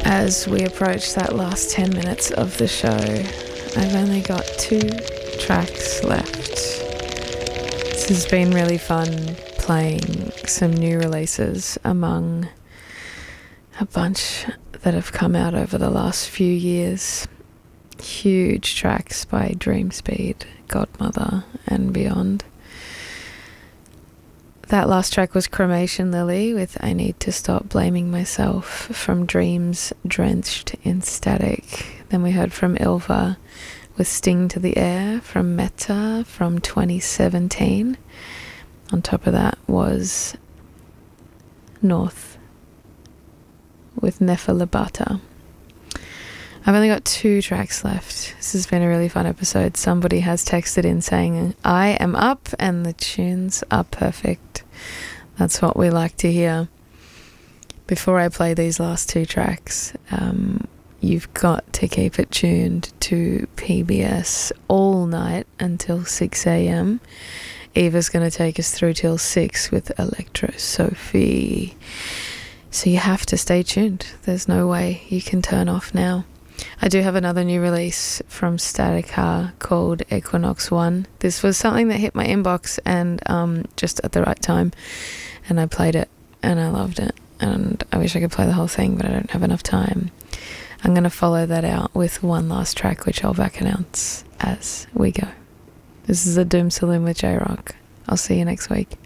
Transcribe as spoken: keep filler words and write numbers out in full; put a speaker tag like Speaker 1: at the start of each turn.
Speaker 1: As we approach that last ten minutes of the show, I've only got two tracks left. This has been really fun playing some new releases among a bunch that have come out over the last few years. Huge tracks by Dreamspeed, Godmother and beyond. That last track was Cremation Lily with I Need to Stop Blaming Myself from Dreams Drenched in Static. Then we heard from Ilva with Sting to the Air from Meta from twenty seventeen. On top of that was North with Nefa Labata. I've only got two tracks left. This has been a really fun episode. Somebody has texted in saying, I am up and the tunes are perfect. That's what we like to hear. Before I play these last two tracks, um, you've got to keep it tuned to P B S all night until six a.m. Eva's going to take us through till six with Electro Sophie. So you have to stay tuned. There's no way you can turn off now. I do have another new release from Statica called Equinox One. This was something that hit my inbox and um, just at the right time, and I played it and I loved it, and I wish I could play the whole thing, but I don't have enough time. I'm going to follow that out with one last track, which I'll back announce as we go. This is a Doom Saloon with J-Rock. I'll see you next week.